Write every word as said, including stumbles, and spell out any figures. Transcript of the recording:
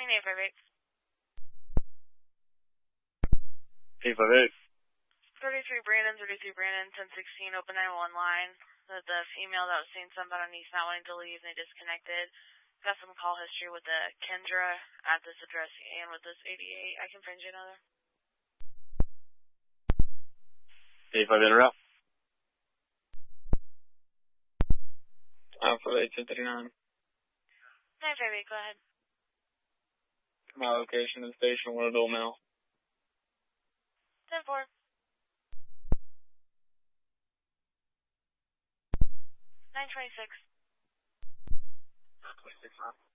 morning, eight five eight. eight five eight. thirty-three Brandon, thirty-three Brandon, ten sixteen, open nine one line. The, the female that was seeing somebody on East not wanting to leave, and they disconnected. Got some call history with the Kendra at this address and with this eighty-eight. I can find you another. eight five eight, route. Alpha eight two three nine. nine five eight, go ahead. My location is station one adult male. ten four. nine twenty-six. twenty-six, huh?